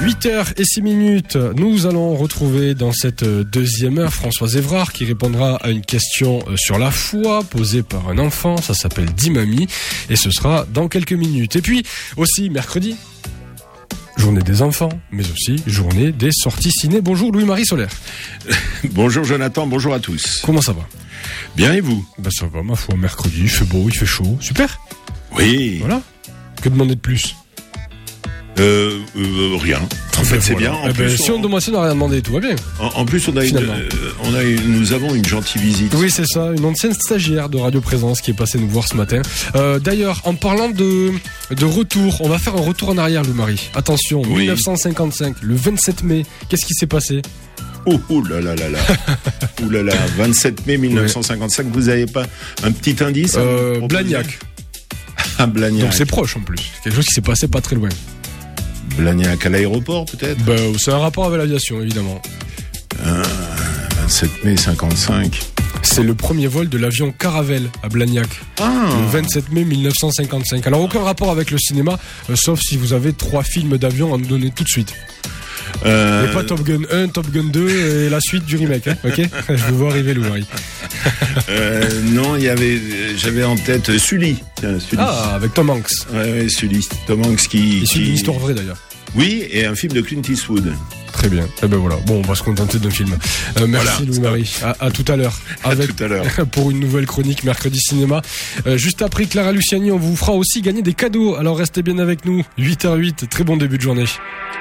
8h06, nous allons retrouver dans cette deuxième heure Françoise Évrard qui répondra à une question sur la foi posée par un enfant, ça s'appelle Dimami et ce sera dans quelques minutes. Et puis aussi mercredi, journée des enfants, mais aussi journée des sorties ciné. Bonjour Louis-Marie Solaire. Bonjour Jonathan, bonjour à tous. Comment ça va? Bien et vous? Ça va ma foi, mercredi, il fait beau, il fait chaud, super. Oui. Voilà, que demander de plus? Rien. En fait, c'est bien. En plus, si on demande, on n'a rien demandé, tout va bien. En plus, nous avons une gentille visite. Oui, c'est ça, une ancienne stagiaire de Radio Présence qui est passée nous voir ce matin. D'ailleurs, en parlant de retour, on va faire un retour en arrière, Louis-Marie. Attention, oui. 1955, le 27 mai, qu'est-ce qui s'est passé? Oh là là là là. Ouh là là, 27 mai 1955, vous n'avez pas un petit indice? Blagnac. Ah, Blagnac. Donc c'est proche en plus, quelque chose qui s'est passé pas très loin. Blagnac à l'aéroport peut-être? C'est un rapport avec l'aviation évidemment. 27 mai 55. C'est le premier vol de l'avion Caravelle à Blagnac. Le 27 mai 1955. Alors aucun rapport avec le cinéma, sauf si vous avez 3 films d'avion à nous donner tout de suite. Et pas Top Gun 1, Top Gun 2 et la suite du remake, hein, ok? Je vous vois arriver, Louis-Marie. Non, j'avais en tête Sully. Tiens, Sully. Ah, avec Tom Hanks. Ouais, Sully. Tom Hanks qui... Issu d'une histoire vraie d'ailleurs. Oui, et un film de Clint Eastwood. Très bien. Et ben voilà. Bon, on va se contenter d'un film. Merci voilà, Louis-Marie. À tout à l'heure. À tout à l'heure. Pour une nouvelle chronique Mercredi Cinéma. Juste après Clara Luciani, on vous fera aussi gagner des cadeaux. Alors restez bien avec nous. 8h08. Très bon début de journée.